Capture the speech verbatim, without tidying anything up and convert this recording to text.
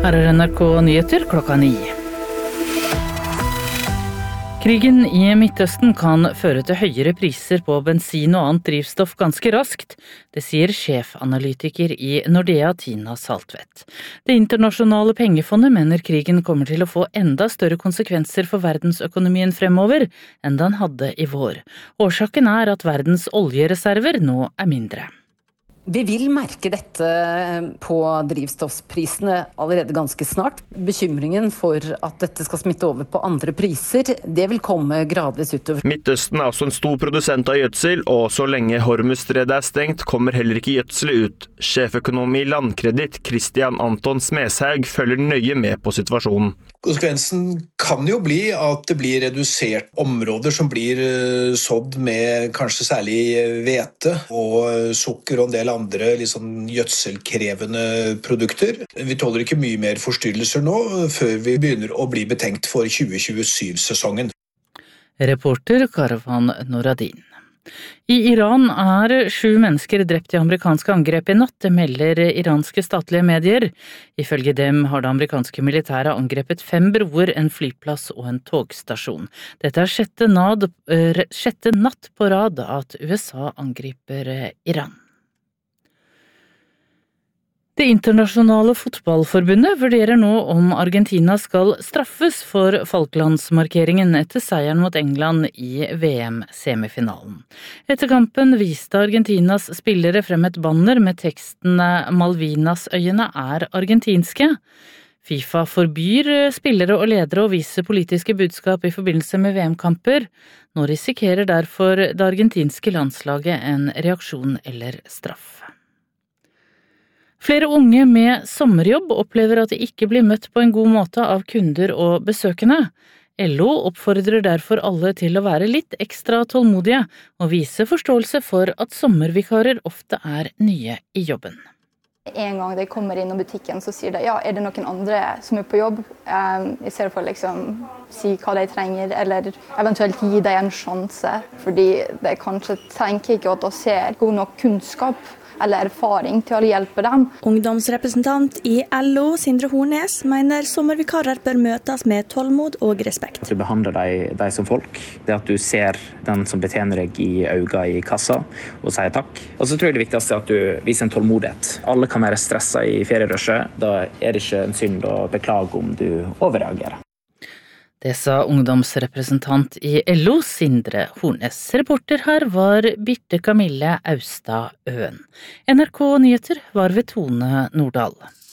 Her er N R K Nyheter klokka ni. Krigen i Midtøsten kan føre til høyere priser på bensin og annet drivstoff ganske raskt. Det sier sjefanalytiker i Nordea, Tina Saltvedt. Det internasjonale pengefondet mener krigen kommer til å få enda større konsekvenser for verdensøkonomien fremover enn den hadde i vår. Årsaken er at verdens oljereserver nå er mindre. Vi vil merke dette på drivstoffprisene allerede ganske snart. Bekymringen for at dette skal smitte over på andre priser, det vil komme gradvis utover. Midtøsten er også en stor produsent av gjødsel, og så lenge Hormuzstredet er stengt, kommer heller ikke gjødsel ut. Sjeføkonom i Landkreditt, Christian Anton Smeshaug, følger nøye med på situasjonen. Konsekvensen kan jo bli at det blir redusert områder som blir sådd med kanskje særlig hvete og sukker og en del andre liksom gjødselkrevende produkter. Vi tåler ikke mye mer forstyrrelser nå før vi begynner å bli betenkt for tjue tjuesju-sesongen. Reporter Karvan Noradin. I Iran er sju mennesker drept i amerikanske angrep i natt, det melder iranske statlige medier. Ifølge dem har det amerikanske militæret angrepet fem broer, en flyplass og en togstasjon. Dette er sjette, nad, sjette natt på rad at U S A angriper Iran. Det internasjonale fotballforbundet vurderer nå om Argentina skal straffes for Falklandsmarkeringen etter seieren mot England i V M-semifinalen. Etter kampen viste Argentinas spillere frem et banner med teksten «Malvinasøyene er argentinske». FIFA forbyr spillere og ledere å vise politiske budskap i forbindelse med V M-kamper. Nå risikerer derfor det argentinske landslaget en reaksjon eller straff. Flere unge med sommerjobb opplever at de ikke blir møtt på en god måte av kunder og besøkende. L O oppfordrer derfor alle til å være litt ekstra tålmodige og vise forståelse for at sommervikarer ofte er nye i jobben. En gang de kommer inn i butikken så sier de, ja, er det noen andre som er på jobb? I stedet for å liksom, si hva de trenger, eller eventuelt gi dem en sjanse. Fordi de kanskje tenker ikke at de ser god nok kunnskap eller erfaring til å hjelpe dem. Ungdomsrepresentant i L O, Sindre Hornes, mener sommervikarer bør møtes med tålmod og respekt. At du behandler deg, deg som folk, det at du ser den som betjener deg i øynene i kassa og sier takk. Og så tror jeg det viktigste er at du viser en tålmodighet. Alle kan være stresset i ferierushet, da er det ikke en synd å beklage om du overreagerer. Det sa ungdomsrepresentant i L O, Sindre Hornes. Reporter her var Birte Camille Austad Øen. N R K Nyheter var ved Tone Nordahl.